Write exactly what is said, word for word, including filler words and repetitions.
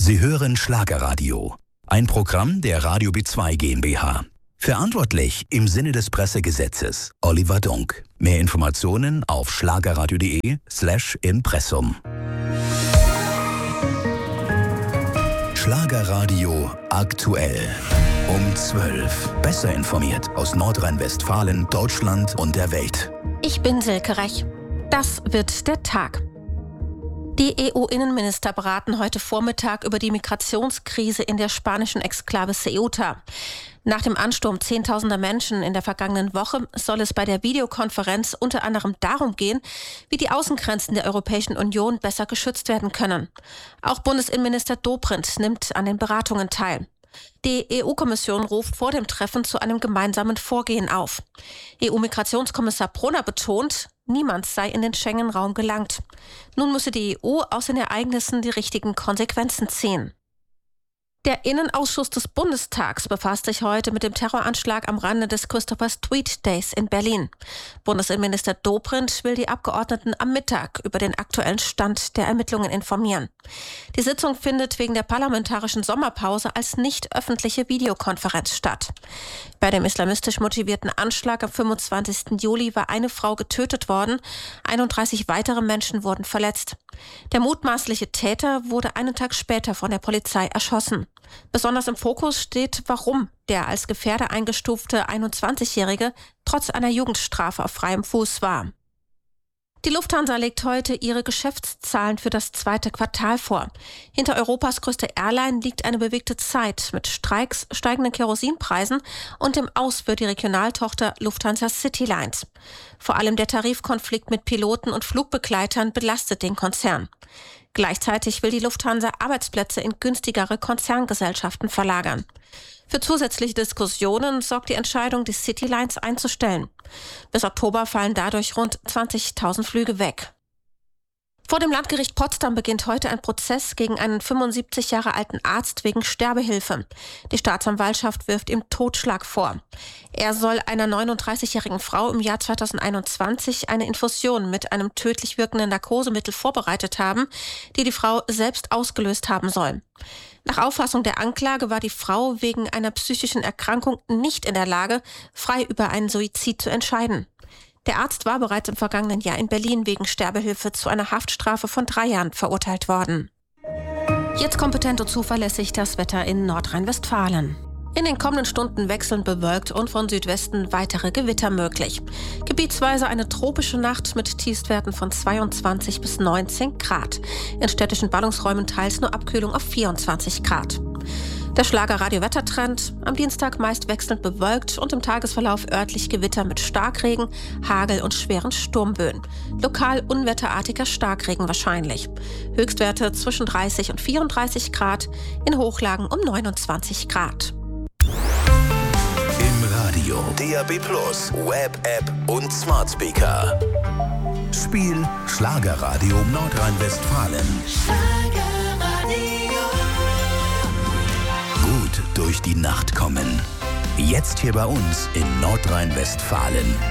Sie hören Schlagerradio, ein Programm der Radio B zwei GmbH. Verantwortlich im Sinne des Pressegesetzes Oliver Dunk. Mehr Informationen auf schlagerradio.de slash Impressum. Schlagerradio aktuell. Um zwölf. Besser informiert aus Nordrhein-Westfalen, Deutschland und der Welt. Ich bin Silke Rech. Das wird der Tag. Die E U-Innenminister beraten heute Vormittag über die Migrationskrise in der spanischen Exklave Ceuta. Nach dem Ansturm zehntausender Menschen in der vergangenen Woche soll es bei der Videokonferenz unter anderem darum gehen, wie die Außengrenzen der Europäischen Union besser geschützt werden können. Auch Bundesinnenminister Dobrindt nimmt an den Beratungen teil. Die E U-Kommission ruft vor dem Treffen zu einem gemeinsamen Vorgehen auf. E U-Migrationskommissar Brunner betont, niemand sei in den Schengen-Raum gelangt. Nun müsse die E U aus den Ereignissen die richtigen Konsequenzen ziehen. Der Innenausschuss des Bundestags befasst sich heute mit dem Terroranschlag am Rande des Christopher Street Days in Berlin. Bundesinnenminister Dobrindt will die Abgeordneten am Mittag über den aktuellen Stand der Ermittlungen informieren. Die Sitzung findet wegen der parlamentarischen Sommerpause als nicht öffentliche Videokonferenz statt. Bei dem islamistisch motivierten Anschlag am fünfundzwanzigsten Juli war eine Frau getötet worden, einunddreißig weitere Menschen wurden verletzt. Der mutmaßliche Täter wurde einen Tag später von der Polizei erschossen. Besonders im Fokus steht, warum der als Gefährder eingestufte einundzwanzigjährige trotz einer Jugendstrafe auf freiem Fuß war. Die Lufthansa legt heute ihre Geschäftszahlen für das zweite Quartal vor. Hinter Europas größter Airline liegt eine bewegte Zeit mit Streiks, steigenden Kerosinpreisen und dem Aus für die Regionaltochter Lufthansa Citylines. Vor allem der Tarifkonflikt mit Piloten und Flugbegleitern belastet den Konzern. Gleichzeitig will die Lufthansa Arbeitsplätze in günstigere Konzerngesellschaften verlagern. Für zusätzliche Diskussionen sorgt die Entscheidung, die Citylines einzustellen. Bis Oktober fallen dadurch rund zwanzigtausend Flüge weg. Vor dem Landgericht Potsdam beginnt heute ein Prozess gegen einen fünfundsiebzig Jahre alten Arzt wegen Sterbehilfe. Die Staatsanwaltschaft wirft ihm Totschlag vor. Er soll einer neununddreißigjährigen Frau im Jahr zweitausendeinundzwanzig eine Infusion mit einem tödlich wirkenden Narkosemittel vorbereitet haben, die die Frau selbst ausgelöst haben soll. Nach Auffassung der Anklage war die Frau wegen einer psychischen Erkrankung nicht in der Lage, frei über einen Suizid zu entscheiden. Der Arzt war bereits im vergangenen Jahr in Berlin wegen Sterbehilfe zu einer Haftstrafe von drei Jahren verurteilt worden. Jetzt kompetent und zuverlässig das Wetter in Nordrhein-Westfalen. In den kommenden Stunden wechselnd bewölkt und von Südwesten weitere Gewitter möglich. Gebietsweise eine tropische Nacht mit Tiefstwerten von zweiundzwanzig bis neunzehn Grad. In städtischen Ballungsräumen teils nur Abkühlung auf vierundzwanzig Grad. Der Schlager-Radio-Wettertrend: am Dienstag meist wechselnd bewölkt und im Tagesverlauf örtlich Gewitter mit Starkregen, Hagel und schweren Sturmböen. Lokal unwetterartiger Starkregen wahrscheinlich. Höchstwerte zwischen dreißig und vierunddreißig Grad, in Hochlagen um neunundzwanzig Grad. Im Radio, D A B plus, Web-App und Smart Speaker. Spiel Schlagerradio Nordrhein-Westfalen. Gut durch die Nacht kommen. Jetzt hier bei uns in Nordrhein-Westfalen.